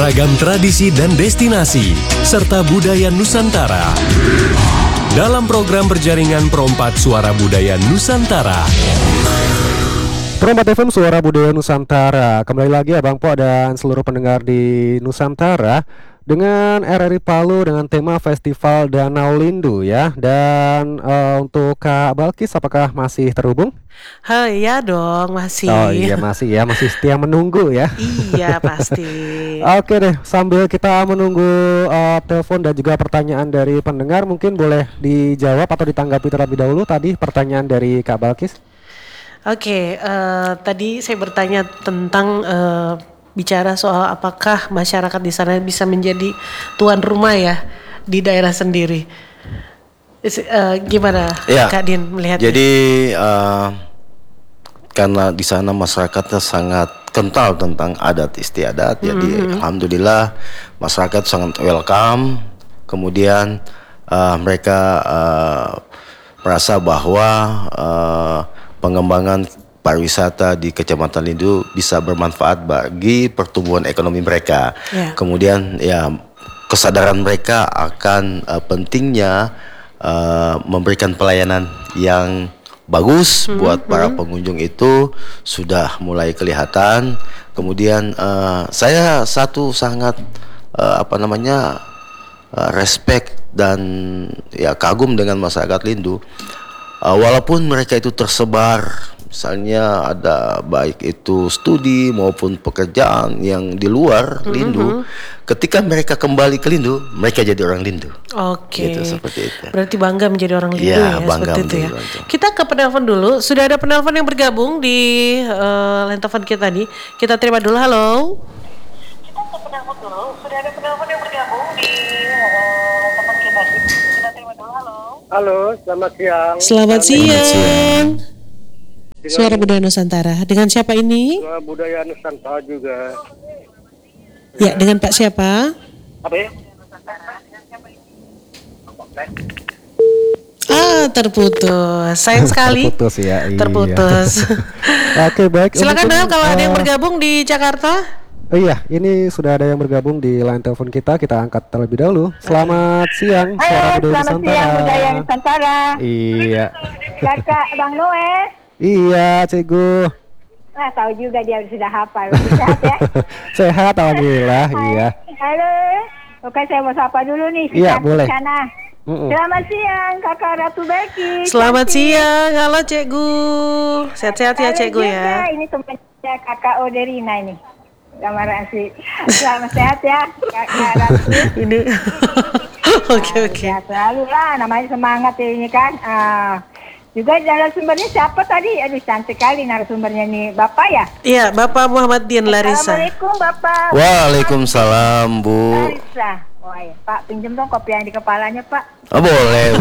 Ragam tradisi dan destinasi, serta budaya Nusantara. Dalam program berjaringan Perompak Suara Budaya Nusantara. Perompak FM Suara Budaya Nusantara. Kembali lagi Abang Po dan seluruh pendengar di Nusantara dengan RRI Palu dengan tema Festival Danau Lindu ya. Dan untuk Kak Balkis, apakah masih terhubung? Iya dong, masih. Oh iya masih ya, masih setia menunggu ya. Iya pasti. Oke deh, sambil kita menunggu telepon dan juga pertanyaan dari pendengar, mungkin boleh dijawab atau ditanggapi terlebih dahulu tadi pertanyaan dari Kak Balkis. Oke, tadi saya bertanya tentang bicara soal apakah masyarakat di sana bisa menjadi tuan rumah ya di daerah sendiri. Gimana ya, Kak Din melihatnya? Jadi karena di sana masyarakatnya sangat kental tentang adat istiadat, jadi alhamdulillah masyarakat sangat welcome. Kemudian mereka merasa bahwa pengembangan pariwisata di Kecamatan Lindu bisa bermanfaat bagi pertumbuhan ekonomi mereka. Kemudian ya kesadaran mereka akan pentingnya memberikan pelayanan yang bagus buat para pengunjung itu sudah mulai kelihatan. Kemudian saya sangat respect dan ya kagum dengan masyarakat Lindu. Walaupun mereka itu tersebar, misalnya ada baik itu studi maupun pekerjaan yang di luar Lindu, ketika mereka kembali ke Lindu, mereka jadi orang Lindu. Oke. Gitu, seperti itu. Berarti bangga menjadi orang Lindu ya, bangga seperti itu ya. Bangga. Kita ke penelpon dulu. Sudah ada penelpon yang bergabung di line telepon kita nih. Kita terima dulu. Halo. Kita ke penelpon dulu. Sudah ada penelpon yang bergabung di telepon kita nih. Kita terima dulu. Halo. Halo, selamat siang. Selamat siang. Suara Budaya Nusantara. Dengan siapa ini? Suara Budaya Nusantara juga. Ya, dengan Pak siapa? Apa ya? Terputus. Sayang sekali. Terputus ya. Terputus. Oke, baik. Silakan Bang, kalau ada yang bergabung di Jakarta. Iya, ini sudah ada yang bergabung di line telepon kita angkat terlebih dahulu. Selamat siang, Suara Budaya selamat Nusantara. siang Budaya Nusantara. Iya. Kakak Bang Noe. Iya, Cikgu. Tahu juga dia sudah hafal. Sehat ya? Sehat, alhamdulillah. Iya. Halo. Oke, saya mau sapa dulu nih. Iya, boleh. Selamat siang Kakak Ratu Beki. Selamat siang, halo Cikgu. Sehat-sehat ya Cikgu ya. Ini temannya Kakak Oderina ini. Gambar asli. Selamat sehat ya Kakak Ratu. Ini. Oke. Ya selalu lah, namanya semangat ya ini kan. Juga narasumbernya siapa tadi? Aduh cantik kali narasumbernya nih, Bapak ya? Iya, Bapak Muhammad Din Larissa. Assalamualaikum Bapak. Waalaikumsalam Bu. Larissa. Wah ya, Pak pinjem dong kopi yang di kepalanya Pak. Oh, boleh.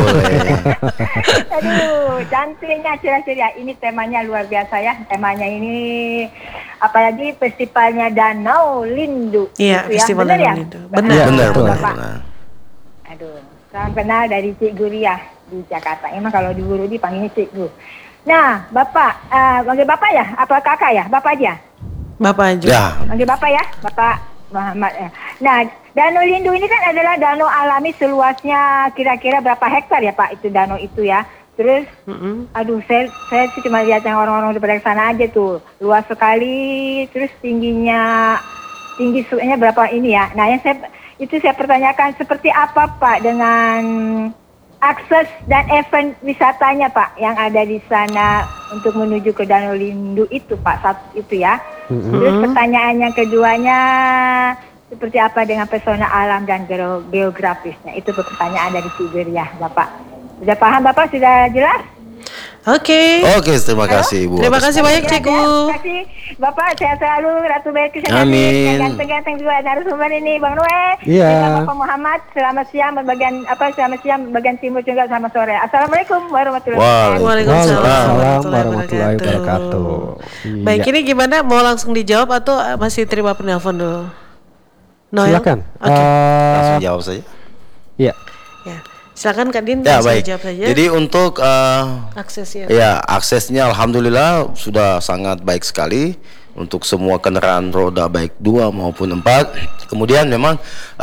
Aduh, cantiknya ceria-ceria. Ini temanya luar biasa ya. Temanya ini apalagi festivalnya Danau Lindu. Iya, gitu festival ya? Danau Lindu. Benar. Aduh, salam kenal dari Cik Guria di Jakarta. Emang kalau di Guru dipanggilnya Cik Gu. Nah, Bapak, panggil Bapak ya? Apa Kakak ya? Bapak aja? Bapak aja. Ya. Panggil Bapak ya? Bapak Muhammad. Nah, Danau Lindu ini kan adalah danau alami seluasnya kira-kira berapa hektar ya Pak itu danau itu ya. Terus, aduh saya sih cuma lihat yang orang-orang di sana aja tuh. Luas sekali, terus tinggi sungai berapa ini ya. Nah yang saya pertanyakan seperti apa Pak dengan akses dan event wisatanya Pak yang ada di sana untuk menuju ke Danau Lindu itu Pak, satu itu ya. Terus pertanyaan yang keduanya seperti apa dengan pesona alam dan geografisnya? Itu pertanyaan dari Cigur ya Bapak. Sudah paham Bapak? Sudah jelas? Oke, Terima kasih Bu. Terima kasih banyak Cikgu. Terima kasih Bapak, sehat selalu, Ratu Belkis. Amin. Ganteng-ganteng juga narasumber ini Bang Noe. Iya. Bapak Muhammad, selamat siang bagian timur juga selamat sore. Assalamualaikum warahmatullahi wabarakatuh. Waalaikumsalam warahmatullahi wabarakatuh. Baik, ini gimana? Mau langsung dijawab atau masih terima penelpon dulu? Noel? Silakan. Langsung jawab saja. Iya. Ya. Silakan Kak Din, Ya, bisa baik. dijawab saja. Jadi untuk aksesnya. ya aksesnya alhamdulillah sudah sangat baik sekali untuk semua kendaraan roda baik 2 maupun 4. Kemudian memang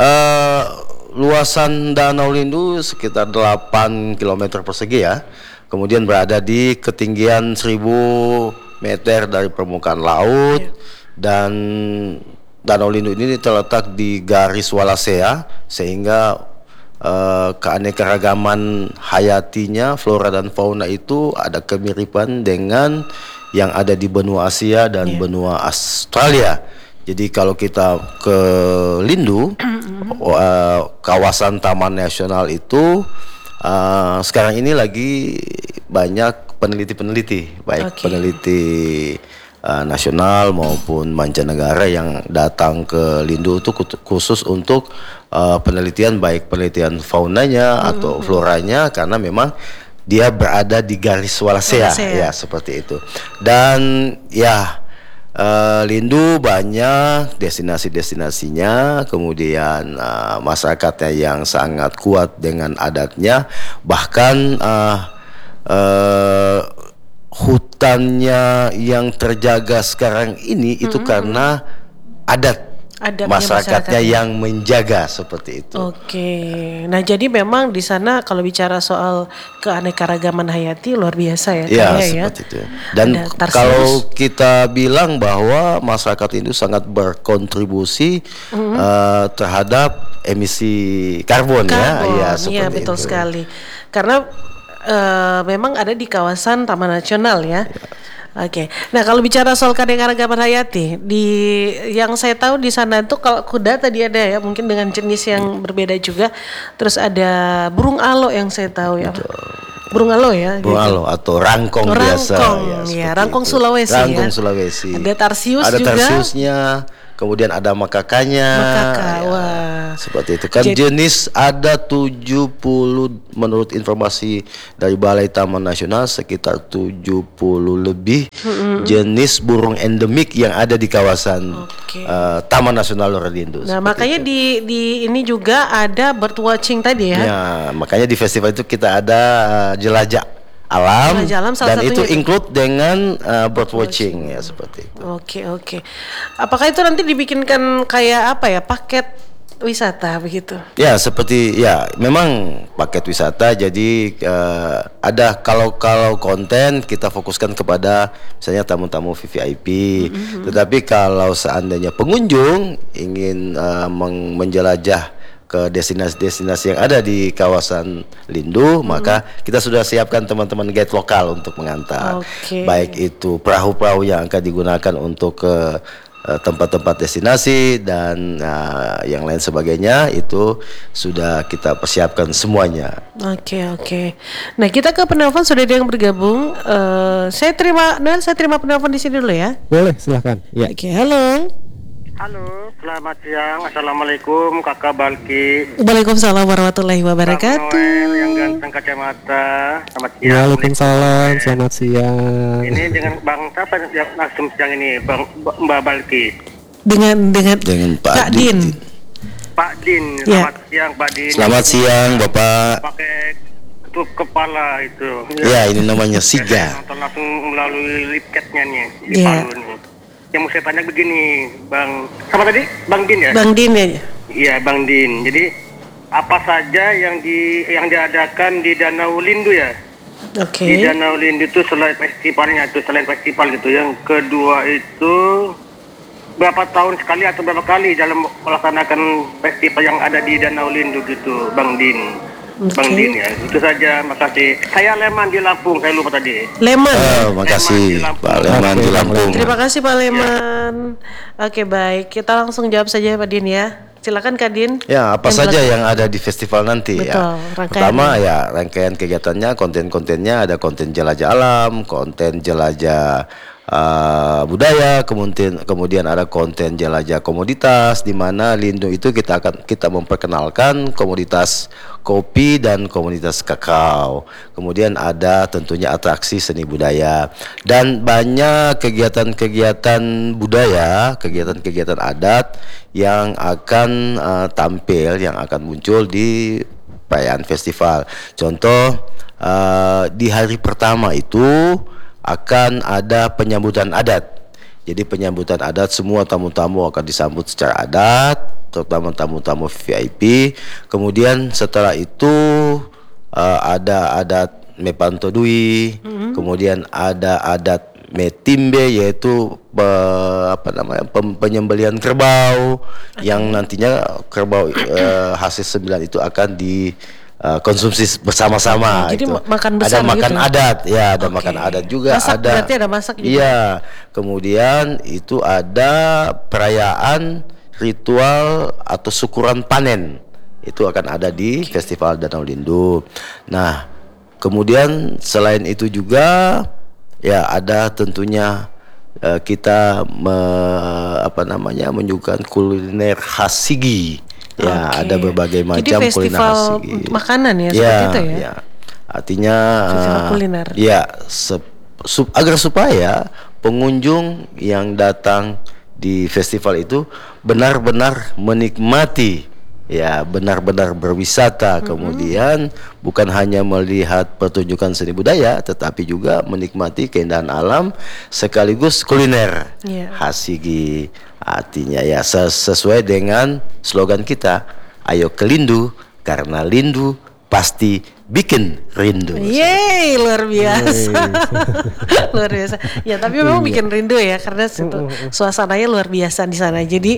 luasan Danau Lindu sekitar 8 km persegi ya. Kemudian berada di ketinggian 1000 meter dari permukaan laut, dan Danau Lindu ini terletak di garis Wallacea, sehingga keanekaragaman hayatinya, flora dan fauna itu ada kemiripan dengan yang ada di benua Asia dan benua Australia. Jadi kalau kita ke Lindu, kawasan Taman Nasional itu sekarang ini lagi banyak peneliti-peneliti, baik peneliti nasional maupun mancanegara yang datang ke Lindu itu khusus untuk penelitian, baik penelitian faunanya atau floranya, karena memang dia berada di garis Wallacea ya, seperti itu. Dan ya Lindu banyak destinasi-destinasinya, kemudian masyarakatnya yang sangat kuat dengan adatnya, bahkan hutannya yang terjaga sekarang ini itu karena adatnya masyarakatnya yang menjaga, seperti itu. Nah jadi memang di sana kalau bicara soal keanekaragaman hayati luar biasa ya. Ya, seperti itu. Dan kalau kita bilang bahwa masyarakat itu sangat berkontribusi terhadap emisi karbon ya, iya betul sekali. Karena memang ada di kawasan Taman Nasional ya. Nah kalau bicara soal keanekaragaman hayati, yang saya tahu di sana itu kalau kuda tadi ada ya, mungkin dengan jenis yang berbeda juga. Terus ada burung alo yang saya tahu ya. Burung alo ya. Burung alo atau rangkong biasa ya. Rangkong Sulawesi. Rangkong Sulawesi. Ada tarsius juga. Ada tarsiusnya. Kemudian ada makakanya. Wah. Seperti itu kan. Jenis ada 70 menurut informasi dari Balai Taman Nasional, sekitar 70 lebih jenis burung endemik yang ada di kawasan Taman Nasional Lindu. Nah, makanya di ini juga ada bird watching tadi ya. Ya, makanya di festival itu kita ada jelajah alam dan itu include dengan bird watching ya, seperti itu. Oke. Apakah itu nanti dibikinkan kayak apa ya, paket wisata begitu? Ya, seperti ya memang paket wisata. Jadi ada kalau konten kita fokuskan kepada misalnya tamu-tamu VVIP. Tetapi kalau seandainya pengunjung ingin menjelajah ke destinasi-destinasi yang ada di kawasan Lindu, maka kita sudah siapkan teman-teman guide lokal untuk mengantar. Baik itu perahu-perahu yang akan digunakan untuk ke tempat-tempat destinasi dan yang lain sebagainya, itu sudah kita persiapkan semuanya. Oke. Nah, kita ke penelpon, sudah ada yang bergabung. Saya terima penelpon di sini dulu ya. Boleh, silakan. Ya. Halo. Halo, selamat siang. Assalamualaikum, Kakak Balki. Waalaikumsalam warahmatullahi wabarakatuh. Noel yang ganteng kacamata. Selamat siang. Waalaikumsalam, selamat siang. Ini dengan Bang siapa yang langsung siang ini, Mbak Balki? Dengan Pak Din. Pak Din, selamat siang Pak Din. Selamat siang Bapak. Pakai tutup kepala itu. Ya, ini namanya siga. Nonton langsung melalui lipketnya nih di Palu nih. Yang mau saya tanya begini, Bang, sama tadi Bang Din ya? Bang Din ya? Iya, Bang Din. Jadi apa saja yang diadakan di Danau Lindu ya? Di Danau Lindu itu selain festivalnya gitu. Yang kedua itu berapa tahun sekali atau berapa kali dalam melaksanakan festival yang ada di Danau Lindu gitu, Bang Din. Bang Din ya, itu saja, makasih. Saya Leman di Lampung, saya lupa tadi. Leman. Makasih Pak Leman di Lampung. Terima kasih Pak Leman. Oke, baik, kita langsung jawab saja Pak Din ya. Silakan Kak Din. Ya, apa saja yang ada di festival nanti. Betul, ya. Pertama ya rangkaian kegiatannya, konten-kontennya ada konten jelajah alam, konten jelajah budaya, kemudian ada konten jelajah komoditas, di mana Lindu itu kita memperkenalkan komoditas kopi dan komoditas kakao. Kemudian ada tentunya atraksi seni budaya dan banyak kegiatan-kegiatan budaya, kegiatan-kegiatan adat yang akan tampil, yang akan muncul di perayaan festival. Contoh di hari pertama itu akan ada penyambutan adat. Jadi penyambutan adat, semua tamu-tamu akan disambut secara adat. terutama tamu-tamu VIP. Kemudian setelah itu ada adat Mepantodui, kemudian ada adat Metimbe, yaitu penyembelihan kerbau, yang nantinya kerbau hasil sembilan itu akan konsumsi bersama-sama. Jadi itu makan besar ada makan gitu? adat, ya ada makan adat juga. Masak, ada berarti ada masak juga? Iya, kemudian itu ada perayaan ritual atau syukuran panen, itu akan ada di Festival Danau Lindu. Nah, kemudian selain itu juga ya ada tentunya kita menyuguhkan kuliner khas Sigi. Ya, ada berbagai macam jadi kuliner festival khas Sigi. Makanan ya, seperti itu ya? Ya. Artinya Festival kuliner. Ya, agar supaya pengunjung yang datang di festival itu benar-benar menikmati, ya benar-benar berwisata, kemudian bukan hanya melihat pertunjukan seni budaya, tetapi juga menikmati keindahan alam sekaligus kuliner khas Sigi. Artinya ya sesuai dengan slogan kita, ayo ke Lindu karena Lindu pasti bikin rindu. Yeay, luar biasa. Luar biasa. Ya, tapi memang bikin rindu ya, karena suasananya luar biasa di sana. Jadi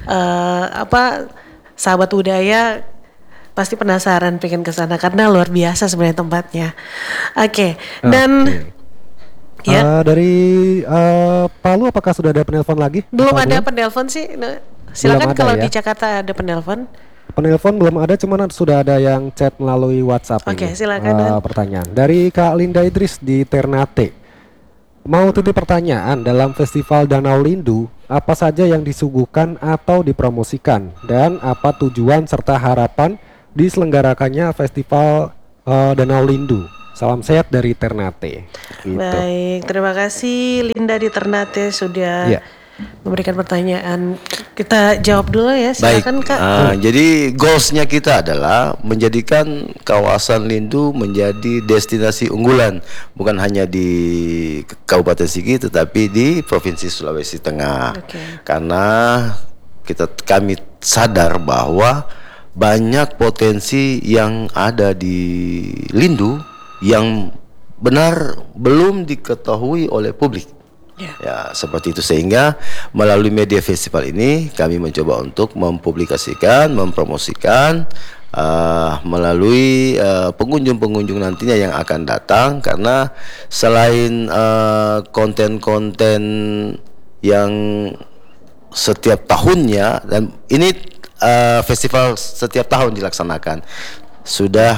sahabat budaya pasti penasaran pengen ke sana karena luar biasa sebenarnya tempatnya. Oke. Dan ya. Dari Palu apakah sudah ada penelpon lagi? Belum ada penelpon sih. Nah, silakan kalau di Jakarta ada penelpon. Penelpon belum ada, cuman sudah ada yang chat melalui WhatsApp. Oke, silakan. Pertanyaan dari Kak Linda Idris di Ternate. Mau titip pertanyaan, dalam Festival Danau Lindu apa saja yang disuguhkan atau dipromosikan, dan apa tujuan serta harapan diselenggarakannya Festival Danau Lindu? Salam sehat dari Ternate. Gitu. Baik, terima kasih Linda di Ternate sudah memberikan pertanyaan. Kita jawab dulu ya, silakan. Baik. Kak. Jadi goalsnya kita adalah menjadikan kawasan Lindu menjadi destinasi unggulan, bukan hanya di Kabupaten Sigi tetapi di Provinsi Sulawesi Tengah. Karena kami sadar bahwa banyak potensi yang ada di Lindu yang benar belum diketahui oleh publik. Ya, seperti itu, sehingga melalui media festival ini kami mencoba untuk mempublikasikan, mempromosikan melalui pengunjung-pengunjung nantinya yang akan datang, karena selain konten-konten yang setiap tahunnya, dan ini festival setiap tahun dilaksanakan, sudah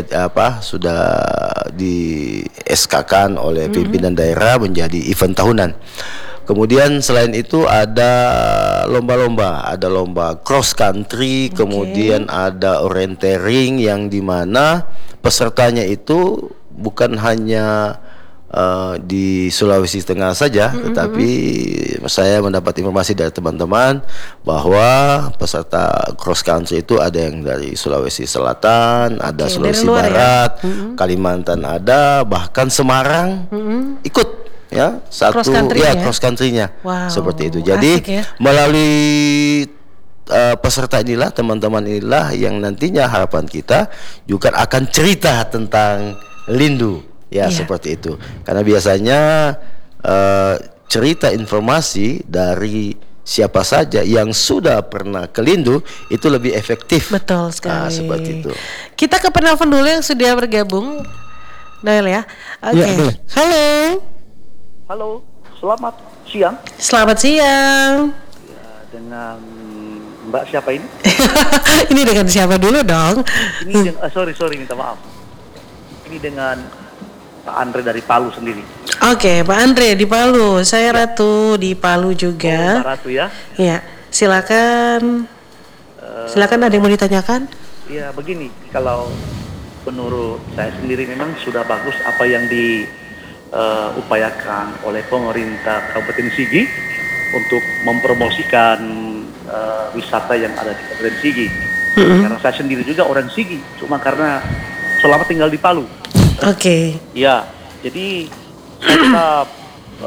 di SK-kan oleh pimpinan daerah menjadi event tahunan. Kemudian selain itu ada lomba-lomba, ada lomba cross country, kemudian ada orienteering yang dimana pesertanya itu bukan hanya di Sulawesi Tengah saja, tetapi saya mendapat informasi dari teman-teman bahwa peserta cross country itu ada yang dari Sulawesi Selatan, ada Sulawesi Barat, Kalimantan ada, bahkan Semarang ikut ya, satu cross country-nya. Seperti itu. Jadi melalui peserta inilah, teman-teman inilah yang nantinya harapan kita juga akan cerita tentang Lindu. Ya, seperti itu. Karena biasanya cerita informasi dari siapa saja yang sudah pernah ke Lindu itu lebih efektif. Betul sekali. Seperti itu. Kita ke penelpon dulu yang sudah bergabung. Noel ya. Oke. Halo. Halo, selamat siang. Selamat siang. Ya, dengan Mbak siapa ini? Ini dengan siapa dulu dong? Ini sorry minta maaf. Ini dengan Pak Andre dari Palu sendiri. Oke, Pak Andre di Palu. Saya Ratu di Palu juga. Mbak Ratu ya? Iya, silakan. Silakan, ada yang mau ditanyakan? Iya, begini, kalau menurut saya sendiri memang sudah bagus apa yang diupayakan oleh pemerintah Kabupaten Sigi untuk mempromosikan wisata yang ada di Kabupaten Sigi. Karena saya sendiri juga orang Sigi, cuma karena selama tinggal di Palu. Ya, jadi saya tetap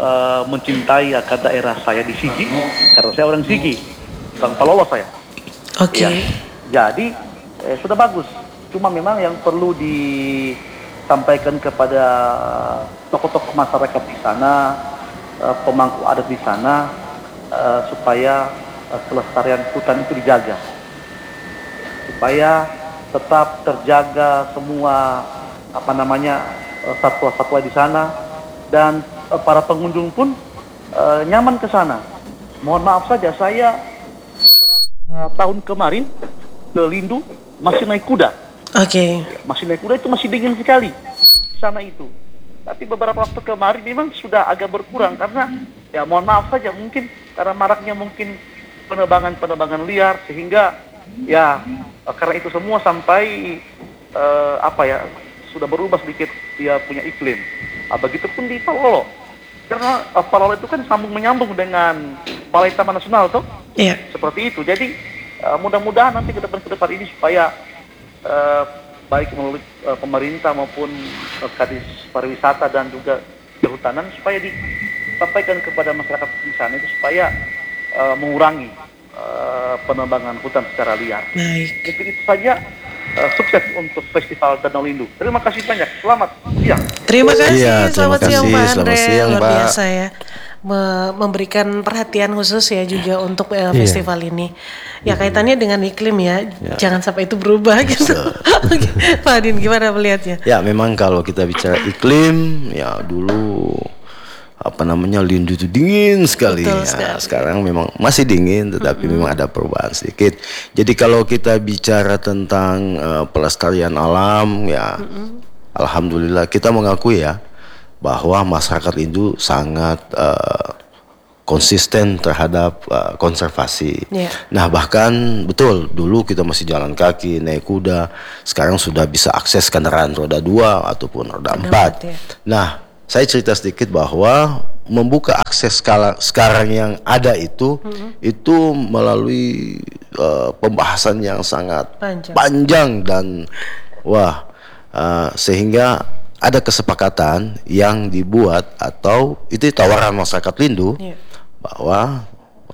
mencintai akan daerah saya di Sigi karena saya orang Sigi, bukan Palolo saya. Oke. Ya, jadi sudah bagus. Cuma memang yang perlu disampaikan kepada tokoh-tokoh masyarakat di sana, pemangku adat di sana, supaya kelestarian hutan itu dijaga, supaya tetap terjaga semua satwa-satwa di sana, dan para pengunjung pun nyaman ke sana. Mohon maaf saja, saya beberapa tahun kemarin ke Lindu masih naik kuda. Oke. Masih naik kuda itu masih dingin sekali di sana itu. Tapi beberapa waktu kemarin memang sudah agak berkurang karena ya mohon maaf saja, mungkin karena maraknya mungkin penerbangan liar, sehingga ya karena itu semua sampai sudah berubah sedikit dia punya iklim. Begitupun di Palolo, karena Palolo itu kan menyambung dengan Balai Taman Nasional tuh. Iya. Seperti itu. Jadi mudah-mudahan nanti ke depan ini supaya baik melalui pemerintah maupun Kadis Pariwisata dan juga Kehutanan, supaya disampaikan kepada masyarakat di sana itu supaya mengurangi penebangan hutan secara liar. Baik. Jadi itu saja. Sukses untuk Festival Danau Lindu. Terima kasih banyak. Selamat siang. Terima kasih. Iya, Selamat terima siang kasih. Pak Andre. Selamat siang, Luar Pak. biasa ya. Memberikan perhatian khusus ya juga untuk festival ini. Ya kaitannya dengan iklim ya. Jangan sampai itu berubah gitu. Oke. Pak Adin, gimana melihatnya? Ya, memang kalau kita bicara iklim, ya dulu Lindu itu dingin sekali. Betul Ya, sekali. sekarang memang masih dingin, tetapi memang ada perubahan sedikit. Jadi kalau kita bicara tentang pelestarian alam, ya alhamdulillah kita mengakui ya bahwa masyarakat Lindu sangat konsisten terhadap konservasi. Yeah. Nah, bahkan betul dulu kita masih jalan kaki, naik kuda, sekarang sudah bisa akses kendaraan roda 2 ataupun roda 4. Ya. Nah, saya cerita sedikit bahwa membuka akses sekarang yang ada itu melalui pembahasan yang sangat panjang dan sehingga ada kesepakatan yang dibuat atau itu tawaran masyarakat Lindu bahwa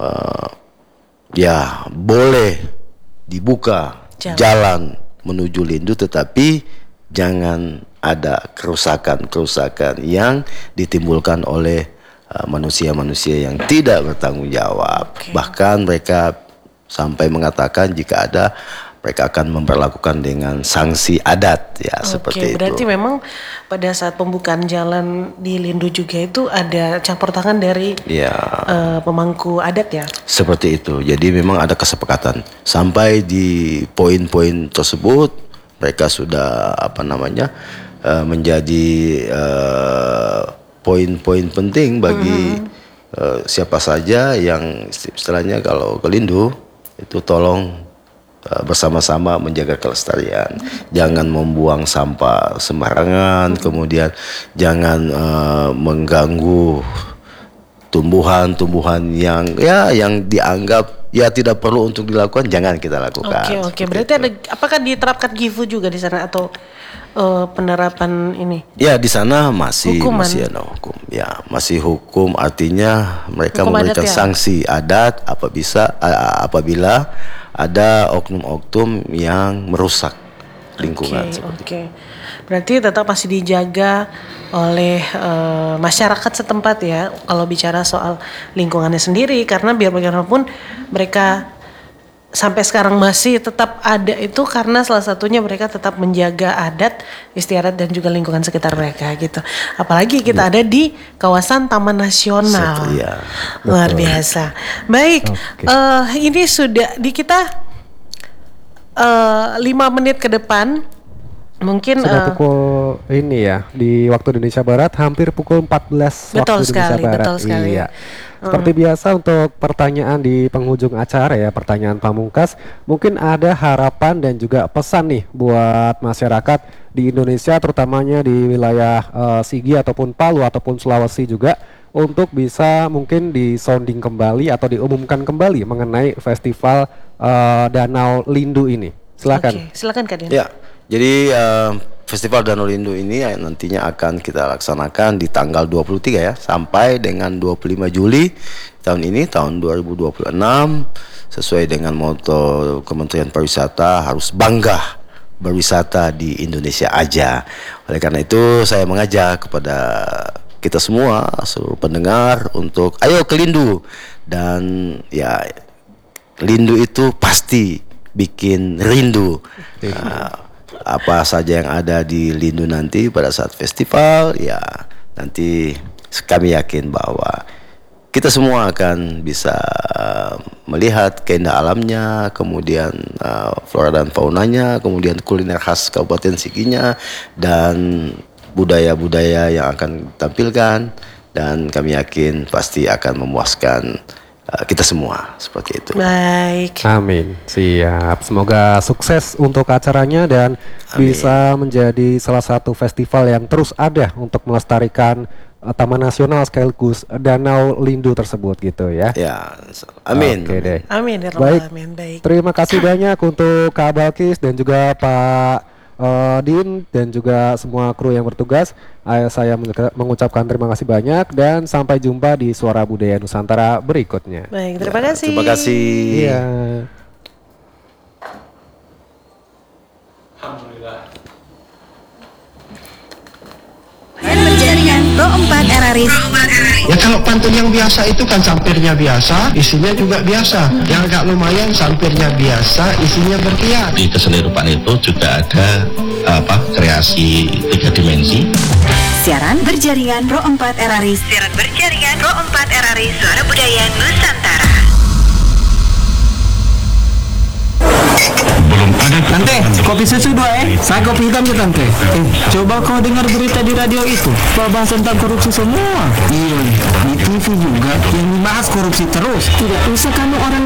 ya boleh dibuka jalan menuju Lindu, tetapi jangan ada kerusakan yang ditimbulkan oleh manusia-manusia yang tidak bertanggung jawab. Bahkan mereka sampai mengatakan jika ada, mereka akan memperlakukan dengan sanksi adat ya. Seperti itu. Berarti memang pada saat pembukaan jalan di Lindu juga itu ada campur tangan dari pemangku adat ya. Seperti itu. Jadi memang ada kesepakatan. Sampai di poin-poin tersebut mereka sudah menjadi poin-poin penting bagi siapa saja yang istilahnya kalau ke Lindu itu tolong bersama-sama menjaga kelestarian. Jangan membuang sampah sembarangan, kemudian jangan mengganggu tumbuhan-tumbuhan yang dianggap tidak perlu untuk dilakukan, jangan kita lakukan. Oke. Berarti apakah diterapkan GIFU juga di sana atau penerapan ini? Ya, di sana masih ada hukum. Ya, masih hukum, artinya mereka memberikan sanksi adat apabila ada oknum-oknum yang merusak lingkungan. Oke. Berarti tetap masih dijaga oleh masyarakat setempat ya kalau bicara soal lingkungannya sendiri, karena biar bagaimanapun mereka sampai sekarang masih tetap ada itu karena salah satunya mereka tetap menjaga adat, istiadat dan juga lingkungan sekitar mereka gitu. Apalagi kita ada di kawasan Taman Nasional. Luar biasa. Baik, ini sudah di kita 5 menit ke depan. Mungkin sudah pukul ini ya di waktu Indonesia Barat hampir pukul 14 waktu Indonesia Barat. Betul sekali. Iya. Seperti biasa untuk pertanyaan di penghujung acara ya, pertanyaan pamungkas, mungkin ada harapan dan juga pesan nih buat masyarakat di Indonesia, terutamanya di wilayah Sigi ataupun Palu ataupun Sulawesi juga, untuk bisa mungkin disounding kembali atau diumumkan kembali mengenai festival Danau Lindu ini. Silakan. Silakan Kak Dian. Ya. Jadi Festival Danau Lindu ini nantinya akan kita laksanakan di tanggal 23 ya sampai dengan 25 Juli tahun ini, tahun 2026, sesuai dengan moto Kementerian Pariwisata, harus bangga berwisata di Indonesia aja. Oleh karena itu saya mengajak kepada kita semua, seluruh pendengar, untuk ayo ke Lindu. Dan ya, Lindu itu pasti bikin rindu. Apa saja yang ada di Lindu nanti pada saat festival, ya nanti kami yakin bahwa kita semua akan bisa melihat keindahan alamnya, kemudian flora dan faunanya, kemudian kuliner khas Kabupaten Siginya, dan budaya-budaya yang akan ditampilkan, dan kami yakin pasti akan memuaskan kita semua, seperti itu. Baik. Amin. Siap. Semoga sukses untuk acaranya dan bisa menjadi salah satu festival yang terus ada untuk melestarikan Taman Nasional sekaligus Danau Lindu tersebut gitu ya. Ya, amin. Oke deh. Amin ya Baik. Rabbal Alamin. Baik. Terima kasih banyak untuk Kak Balkis dan juga Pak Din dan juga semua kru yang bertugas. Saya mengucapkan terima kasih banyak dan sampai jumpa di Suara Budaya Nusantara berikutnya. Baik, terima kasih. Terima kasih. Iya. Berjaringan Pro 4 RRI. Ya kalau pantun yang biasa itu kan sampirnya biasa, isinya juga biasa. Yang agak lumayan sampirnya biasa, isinya berkiat. Di kesenirupan itu juga ada kreasi 3 dimensi. Siaran berjaringan Pro 4 RRI. Siaran berjaringan Pro 4 RRI Suara Budaya Nusantara. Belum ada. Tante, kopi susu 2 saya kopi hitam ya tante. Coba kau dengar berita di radio itu, bahas tentang korupsi semua. Iya nih, di TV juga yang dibahas korupsi terus. Tidak usah kamu orang